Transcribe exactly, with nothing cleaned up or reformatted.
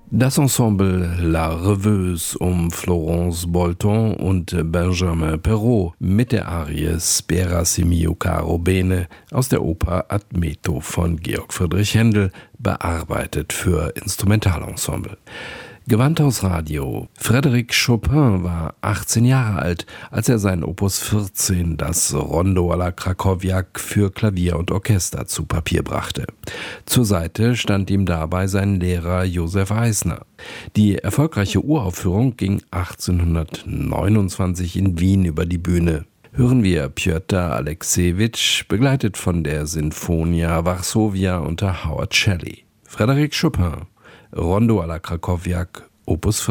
Das Ensemble La Rêveuse um Florence Bolton und Benjamin Perrault mit der Arie Spera se mio caro bene aus der Oper Admeto von Georg Friedrich Händel, bearbeitet für Instrumentalensemble. Gewandhaus Radio. Frédéric Chopin war achtzehn Jahre alt, als er sein Opus vierzehn, das Rondo alla Krakowiak, für Klavier und Orchester zu Papier brachte. Zur Seite stand ihm dabei sein Lehrer Josef Eisner. Die erfolgreiche Uraufführung ging achtzehnhundertneunundzwanzig in Wien über die Bühne. Hören wir Pjotr Aleksejewitsch, begleitet von der Sinfonia Varsovia unter Howard Shelley. Frédéric Chopin, Rondo alla Krakowiak, Opus